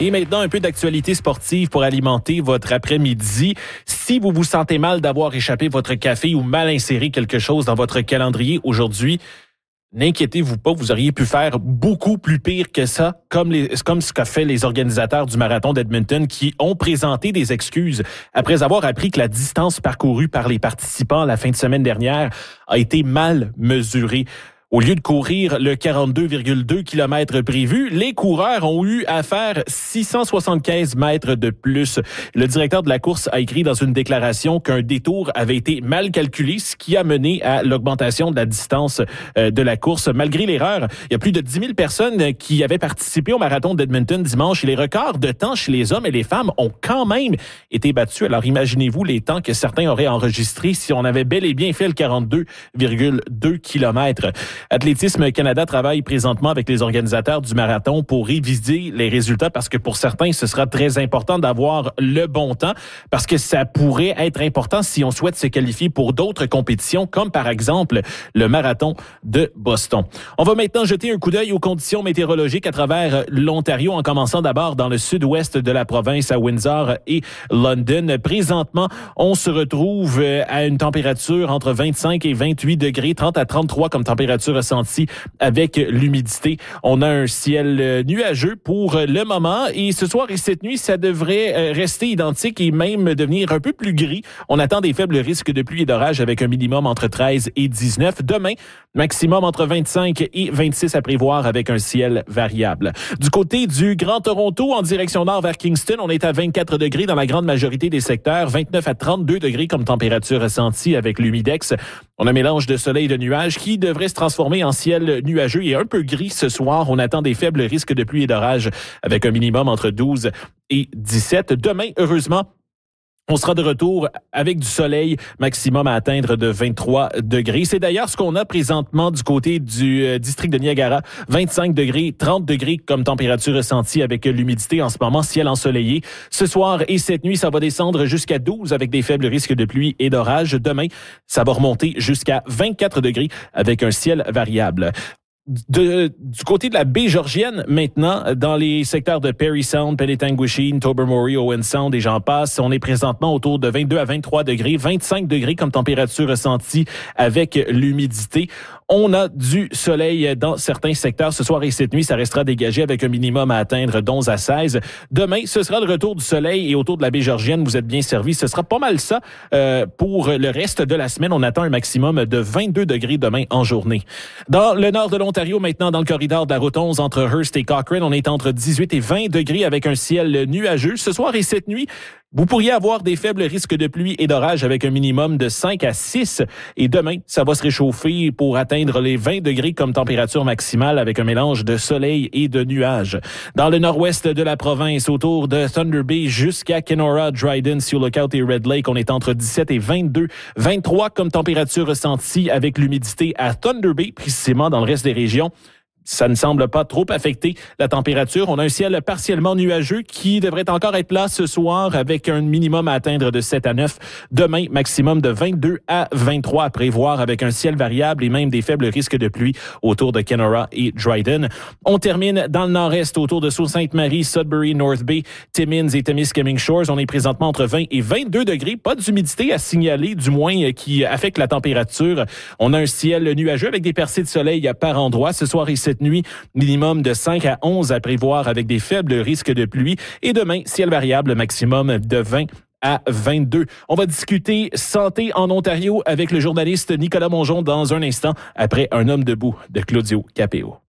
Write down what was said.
Et maintenant, un peu d'actualité sportive pour alimenter votre après-midi. Si vous vous sentez mal d'avoir échappé votre café ou mal inséré quelque chose dans votre calendrier aujourd'hui, n'inquiétez-vous pas, vous auriez pu faire beaucoup plus pire que ça, comme ce qu'a fait les organisateurs du marathon d'Edmonton qui ont présenté des excuses après avoir appris que la distance parcourue par les participants la fin de semaine dernière a été mal mesurée. Au lieu de courir le 42,2 km prévu, les coureurs ont eu à faire 675 mètres de plus. Le directeur de la course a écrit dans une déclaration qu'un détour avait été mal calculé, ce qui a mené à l'augmentation de la distance de la course. Malgré l'erreur, il y a plus de 10 000 personnes qui avaient participé au marathon d'Edmonton dimanche et les records de temps chez les hommes et les femmes ont quand même été battus. Alors imaginez-vous les temps que certains auraient enregistrés si on avait bel et bien fait le 42,2 km. Athlétisme Canada travaille présentement avec les organisateurs du marathon pour réviser les résultats parce que pour certains, ce sera très important d'avoir le bon temps parce que ça pourrait être important si on souhaite se qualifier pour d'autres compétitions comme par exemple le marathon de Boston. On va maintenant jeter un coup d'œil aux conditions météorologiques à travers l'Ontario en commençant d'abord dans le sud-ouest de la province à Windsor et London. Présentement, on se retrouve à une température entre 25 et 28 degrés, 30 à 33 comme température ressentie avec l'humidité. On a un ciel nuageux pour le moment et ce soir et cette nuit, ça devrait rester identique et même devenir un peu plus gris. On attend des faibles risques de pluie et d'orage avec un minimum entre 13 et 19. Demain, maximum entre 25 et 26 à prévoir avec un ciel variable. Du côté du Grand Toronto, en direction nord vers Kingston, on est à 24 degrés dans la grande majorité des secteurs, 29 à 32 degrés comme température ressentie avec l'humidex. On a un mélange de soleil et de nuages qui devrait se transformer en ciel nuageux et un peu gris ce soir. On attend des faibles risques de pluie et d'orage avec un minimum entre 12 et 17. Demain, heureusement, on sera de retour avec du soleil, maximum à atteindre de 23 degrés. C'est d'ailleurs ce qu'on a présentement du côté du district de Niagara. 25 degrés, 30 degrés comme température ressentie avec l'humidité en ce moment, ciel ensoleillé. Ce soir et cette nuit, ça va descendre jusqu'à 12 avec des faibles risques de pluie et d'orage. Demain, ça va remonter jusqu'à 24 degrés avec un ciel variable. Du côté de la baie Georgienne, maintenant, dans les secteurs de Parry Sound, Penetanguishene, Tobermory, Owen Sound et j'en passe, on est présentement autour de 22 à 23 degrés, 25 degrés comme température ressentie avec l'humidité. On a du soleil dans certains secteurs. Ce soir et cette nuit, ça restera dégagé avec un minimum à atteindre d'11 à 16. Demain, ce sera le retour du soleil et autour de la baie Georgienne, vous êtes bien servis. Ce sera pas mal ça pour le reste de la semaine. On attend un maximum de 22 degrés demain en journée. Dans le nord de l'Ontario, maintenant dans le corridor de la route 11 entre Hearst et Cochrane, on est entre 18 et 20 degrés avec un ciel nuageux. Ce soir et cette nuit, vous pourriez avoir des faibles risques de pluie et d'orage avec un minimum de 5 à 6. Et demain, ça va se réchauffer pour atteindre les 20 degrés comme température maximale avec un mélange de soleil et de nuages. Dans le nord-ouest de la province, autour de Thunder Bay jusqu'à Kenora, Dryden, Sioux Lookout et Red Lake, on est entre 17 et 22. 23 comme température ressentie avec l'humidité à Thunder Bay, précisément dans le reste des régions. Ça ne semble pas trop affecter la température. On a un ciel partiellement nuageux qui devrait encore être là ce soir avec un minimum à atteindre de 7 à 9. Demain, maximum de 22 à 23 à prévoir avec un ciel variable et même des faibles risques de pluie autour de Kenora et Dryden. On termine dans le nord-est autour de Sault-Sainte-Marie, Sudbury, North Bay, Timmins et Temiskaming Shores. On est présentement entre 20 et 22 degrés. Pas d'humidité à signaler, du moins qui affecte la température. On a un ciel nuageux avec des percées de soleil par endroits. Ce soir et cette nuit, minimum de 5 à 11 à prévoir avec des faibles risques de pluie. Et demain, ciel variable, maximum de 20 à 22. On va discuter santé en Ontario avec le journaliste Nicolas Mongeon dans un instant après Un homme debout de Claudio Capéo.